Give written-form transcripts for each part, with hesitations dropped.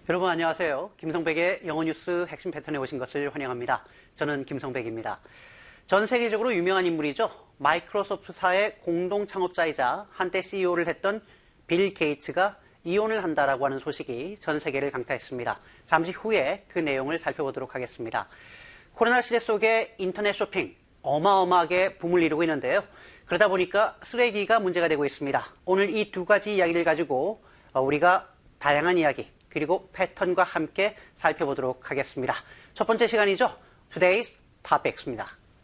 여러분 안녕하세요. 김성백의 영어 뉴스 핵심 패턴에 오신 것을 환영합니다. 저는 김성백입니다. 전 세계적으로 유명한 인물이죠. 마이크로소프트사의 공동 창업자이자 한때 CEO를 했던 빌 게이츠가 이혼을 한다라고 하는 소식이 전 세계를 강타했습니다. 잠시 후에 그 내용을 살펴보도록 하겠습니다. 코로나 시대 속에 인터넷 쇼핑 어마어마하게 붐을 이루고 있는데요. 그러다 보니까 쓰레기가 문제가 되고 있습니다. 오늘 이 두 가지 이야기를 가지고 우리가 다양한 이야기 그리고 패턴과 함께 살펴보도록 하겠습니다. 첫 번째 시간이죠. Today's Topics입니다.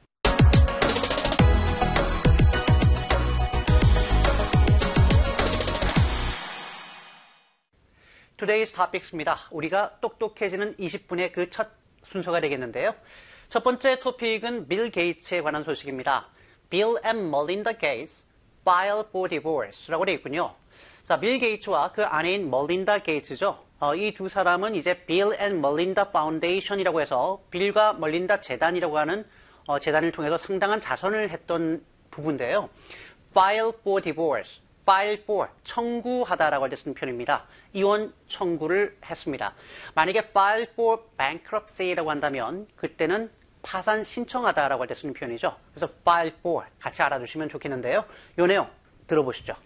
Today's Topics입니다. 우리가 똑똑해지는 20분의 그 첫 순서가 되겠는데요. 첫 번째 토픽은 빌 게이츠에 관한 소식입니다. Bill and Melinda Gates file for divorce라고 되어 있군요. 자, 빌 게이츠와 그 아내인 멀린다 게이츠죠. 이 두 사람은 이제 Bill and Melinda Foundation이라고 해서 빌과 멀린다 재단이라고 하는 재단을 통해서 상당한 자선을 했던 부부인데요. File for divorce, file for, 청구하다라고 할 때 쓰는 표현입니다. 이혼 청구를 했습니다. 만약에 file for bankruptcy라고 한다면 그때는 파산 신청하다라고 할 때 쓰는 표현이죠. 그래서 file for 같이 알아두시면 좋겠는데요. 이 내용 들어보시죠.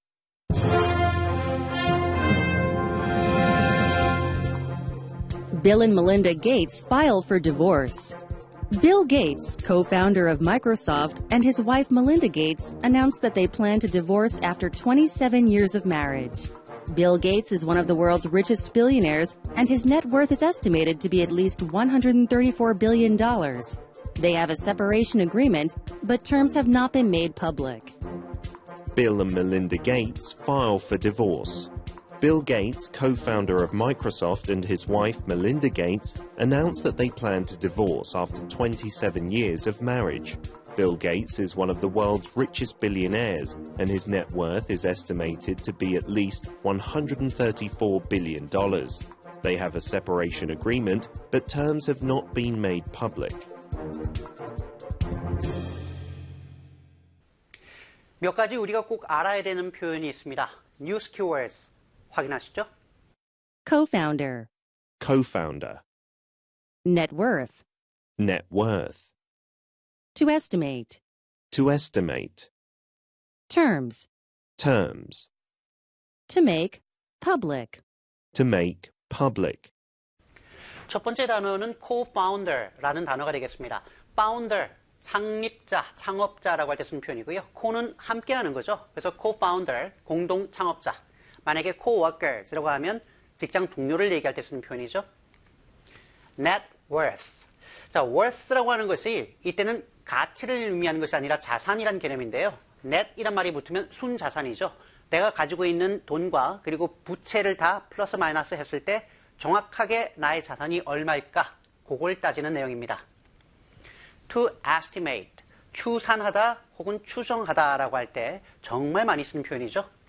Bill and Melinda Gates file for divorce. Bill Gates, co-founder of Microsoft, and his wife Melinda Gates announced that they plan to divorce after 27 years of marriage. Bill Gates is one of the world's richest billionaires, and his net worth is estimated to be at least $134 billion. They have a separation agreement, but terms have not been made public. Bill and Melinda Gates file for divorce. Bill Gates, co-founder of Microsoft, and his wife Melinda Gates announced that they plan to divorce after 27 years of marriage. Bill Gates is one of the world's richest billionaires, and his net worth is estimated to be at least $134 billion. They have a separation agreement, but terms have not been made public. 몇 가지 우리가 꼭 알아야 되는 표현이 있습니다. News keywords 확인하시죠? Co-founder, Co-founder, net worth, net worth, to estimate, to estimate, terms, terms, to make public. to make public. 첫 번째 단어는 co-founder라는 단어가 되겠습니다. founder, 창립자, 창업자라고 할 때 쓰는 표현이고요. co는 함께하는 거죠. 그래서 co-founder, 공동 창업자. 만약에 co-workers라고 하면 직장 동료를 얘기할 때 쓰는 표현이죠. net worth. 자, worth라고 하는 것이 이때는 가치를 의미하는 것이 아니라 자산이란 개념인데요. net이란 말이 붙으면 순자산이죠. 내가 가지고 있는 돈과 그리고 부채를 다 플러스 마이너스 했을 때 정확하게 나의 자산이 얼마일까? 그걸 따지는 내용입니다. to estimate, 추산하다 혹은 추정하다라고 할 때 정말 많이 쓰는 표현이죠.